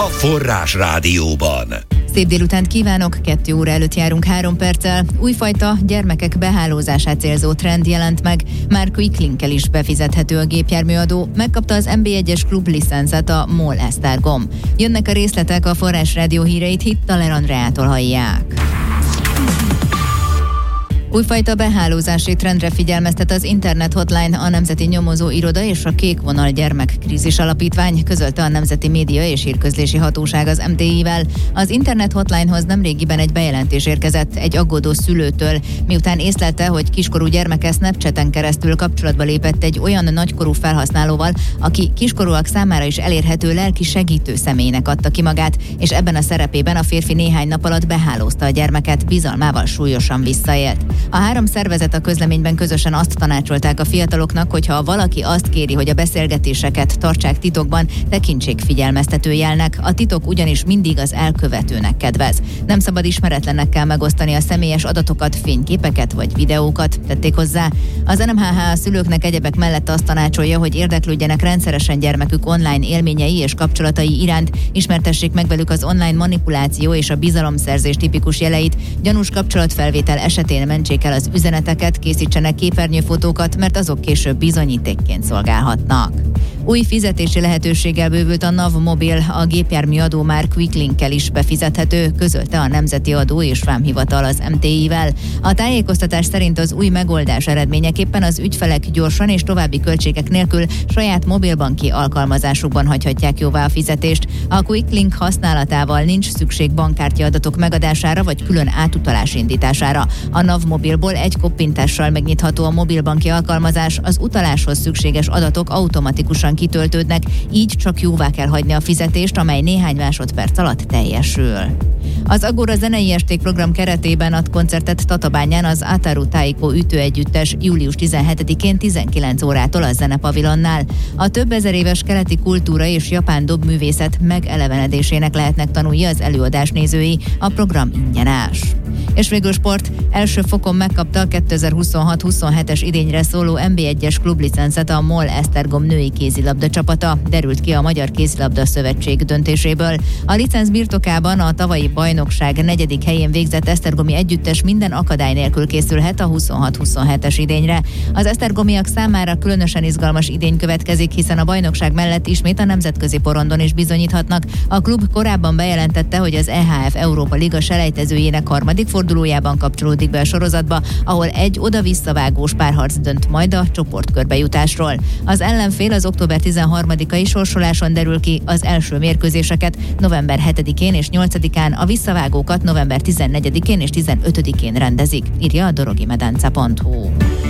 a Forrás Rádióban. Szép délutánt kívánok, 2 óra előtt járunk 3 perccel. Újfajta gyermekek behálózását célzó trend jelent meg. Már Quick Link-kel is befizethető a gépjárműadó. Megkapta az NB1-es klub licencet a MOL Esztergom. Jönnek a részletek, a Forrás Rádió híreit Hittaler Andreától hallják. Újfajta behálózási trendre figyelmeztet az Internet Hotline, a Nemzeti Nyomozó Iroda és a Kék Vonal Gyermekkrízis Alapítvány, közölte a Nemzeti Média és Hírközlési Hatóság az MTI-vel. Az Internet Hotlinehoz nemrégiben egy bejelentés érkezett egy aggódó szülőtől, miután észlelte, hogy kiskorú gyermeke Snapchaten keresztül kapcsolatba lépett egy olyan nagykorú felhasználóval, aki kiskorúak számára is elérhető lelki segítő személynek adta ki magát, és ebben a szerepében a férfi néhány nap alatt behálózta a gyermeket, bizalmával súlyosan visszaélt. A 3 szervezet a közleményben közösen azt tanácsolták a fiataloknak, hogy ha valaki azt kéri, hogy a beszélgetéseket tartsák titokban, tekintsék figyelmeztető jelnek. A titok ugyanis mindig az elkövetőnek kedvez. Nem szabad ismeretlenekkel megosztani a személyes adatokat, fényképeket vagy videókat, tették hozzá. Az NMHH a szülőknek egyebek mellett azt tanácsolja, hogy érdeklődjenek rendszeresen gyermekük online élményei és kapcsolatai iránt, ismertessék meg velük az online manipuláció és a bizalomszerzés tipikus jeleit, gyanús kapcsolatfelvétel esetén mentsék el az üzeneteket, készítsenek képernyőfotókat, mert azok később bizonyítékként szolgálhatnak. Új fizetési lehetőséggel bővült a NAV Mobil, a gépjárműadó már Quick Link-kel is befizethető, közölte a Nemzeti Adó és Vámhivatal az MTI-vel. A tájékoztatás szerint az új megoldás eredményeképpen az ügyfelek gyorsan és további költségek nélkül saját mobilbanki alkalmazásukban hagyhatják jóvá a fizetést. A Quick Link használatával nincs szükség bankkártya adatok megadására vagy külön átutalás indítására. A NAV Mobilból egy koppintással megnyitható a mobilbanki alkalmazás, az utaláshoz szükséges adatok automatikusan kitöltődnek, így csak jóvá kell hagyni a fizetést, amely néhány másodperc alatt teljesül. Az Agora zenei esték program keretében ad koncertet Tatabányán az Ataru Taiko ütőegyüttes július 17-én 19 órától a Zenepavilonnál. A több ezer éves keleti kultúra és japán dobművészet megelevenedésének lehetnek tanulni az előadás nézői, a program ingyenes. És végül sport, első fokon megkapta a 2026-27-es idényre szóló NB1-es klublicencet a MOL Esztergom női kézilabda csapata, derült ki a Magyar Kézilabda Szövetség döntéséből. A licenc birtokában a tavalyi bajnokság 4. helyén végzett esztergomi együttes minden akadály nélkül készülhet a 26-27-es idényre. Az esztergomiak számára különösen izgalmas idény következik, hiszen a bajnokság mellett ismét a nemzetközi porondon is bizonyíthatnak. A klub korábban bejelentette, hogy az EHF Európa Liga selejtezőjének 3. fordulójában kapcsolódik be a sorozatba, ahol egy oda-visszavágós párharc dönt majd a csoportkörbe jutásról. Az ellenfél az október 13-ai sorsoláson derül ki, az első mérkőzéseket november 7-én és 8-án, a visszavágókat november 14-én és 15-én rendezik, írja a dorogimedence.hu.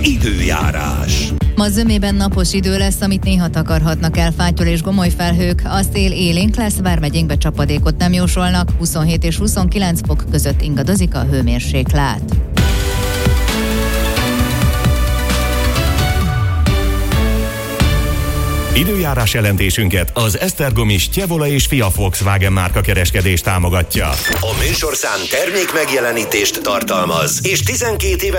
Időjárás. Ma zömében napos idő lesz, amit néha takarhatnak el fátyol és gomoly felhők. A szél élénk lesz, vármegyénkbe csapadékot nem jósolnak, 27 és 29 fok között ingadozik a hőmérséklet. Időjárás jelentésünket az esztergomi Stjevola és Fia Volkswagen márka kereskedés támogatja. A műsorszám termék megjelenítést tartalmaz, és 12 éven